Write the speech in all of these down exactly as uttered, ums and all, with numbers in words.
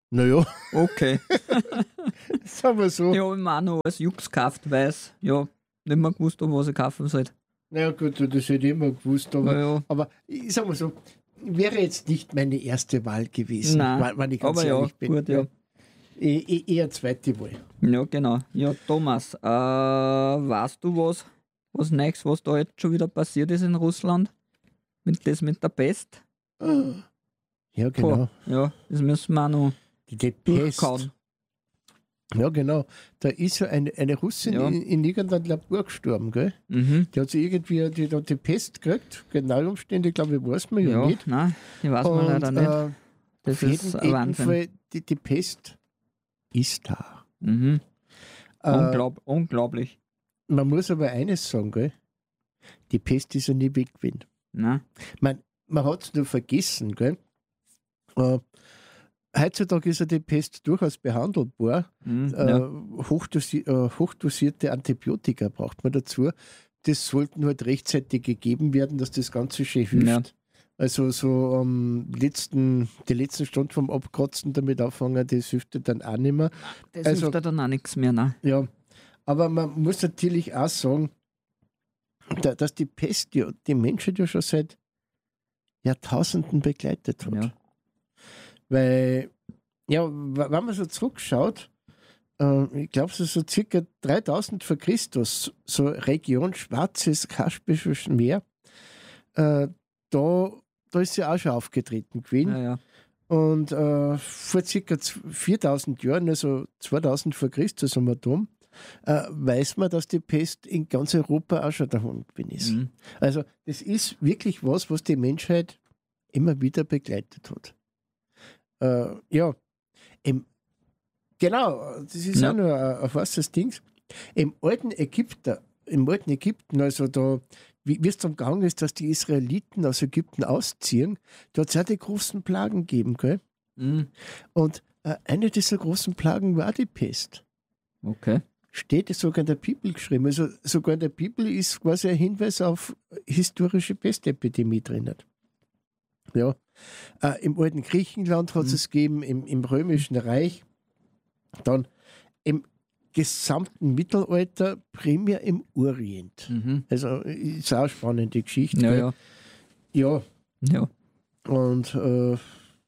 Naja, Okay. sagen wir so. Ja, ich habe mir auch noch als Jux gekauft, weil ich ja nicht mehr gewusst habe, was ich kaufen soll. Naja, gut, das hätte ich immer gewusst, aber, Ja, aber ich sag mal so, wäre jetzt nicht meine erste Wahl gewesen, nein, wenn wenn ich ganz aber ja, ehrlich bin. gut, ja. E e eher zweite Wahl. Ja, genau. Ja, Thomas, äh, weißt du was, was Neues, was da jetzt schon wieder passiert ist in Russland? Mit das mit der Pest? Ja, Boah, genau. ja, das müssen wir auch noch Die, die Pest. durchkauen. Ja, genau. Da ist ja eine, eine Russin Ja. in, in irgendeinem Labor gestorben, gell? Mhm. Die hat sich irgendwie die, die, hat die Pest gekriegt. Genaue Umstände, glaube ich, weiß man ja, Ja, nicht. nein, die weiß man leider nicht. Äh, Das auf jeden, ist ein jeden Wahnsinn. Fall, die, die Pest ist da. Mhm. Äh, Unglaub, unglaublich. man muss aber eines sagen, gell? Die Pest ist ja nie weg gewesen. Nein. Man, man hat es nur vergessen, gell? Äh, heutzutage ist ja die Pest durchaus behandelbar. Mhm. Äh, Ja. hochdosi äh, hochdosierte Antibiotika braucht man dazu. Das sollten halt rechtzeitig gegeben werden, dass das Ganze schön hilft. Ja. Also so am letzten, die letzten Stunden vom Abkratzen damit anfangen, das hilft ja dann auch nicht mehr. Das Also- hilft ja dann auch nichts mehr. Nein. Ja, aber man muss natürlich auch sagen, da, dass die Pest ja die Menschheit ja schon seit Jahrtausenden begleitet hat. Ja. Weil, ja, w- wenn man so zurückschaut, äh, ich glaube, so, so circa dreitausend vor Christus, so Region Schwarzes Kaspisches Meer, äh, da, da ist sie auch schon aufgetreten gewesen. Ja, ja. Und äh, vor circa z- viertausend Jahren, also zweitausend vor Christus haben wir da, äh, weiß man, dass die Pest in ganz Europa auch schon daheim gewesen ist. Mhm. Also das ist wirklich was, was die Menschheit immer wieder begleitet hat. Äh, ja, im, genau, das ist Ja. auch noch ein, ein fasses Ding. Im alten Ägypter, im alten Ägypten, also da, wie wie es dann gegangen ist, dass die Israeliten aus Ägypten ausziehen, da hat es auch die großen Plagen gegeben, gell? Mhm. Und äh, eine dieser großen Plagen war die Pest. Okay. Steht es sogar in der Bibel geschrieben. Also sogar in der Bibel ist quasi ein Hinweis auf historische Pestepidemie drin. Ja. Äh, Im alten Griechenland hat es Mhm. es gegeben, im, im Römischen Reich, dann im gesamten Mittelalter, primär im Orient. Mhm. Also ist auch eine spannende Geschichte. Ja, gell? ja. Ja, Ja. und äh,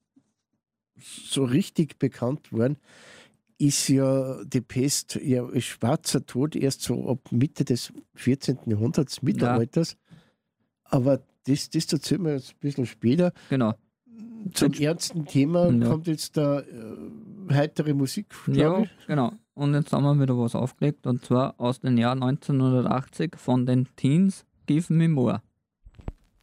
so richtig bekannt worden ist ja die Pest, ja, als schwarzer Tod erst so ab Mitte des vierzehnten Jahrhunderts, Mittelalters. Aber das, das erzählen wir jetzt ein bisschen später. Genau. Zum ernsten Thema Ja. kommt jetzt da äh, heitere Musik, glaube Ja, ich. genau. Und jetzt haben wir wieder was aufgelegt, und zwar aus dem Jahr neunzehnhundertachtzig von den Teens Give Me More.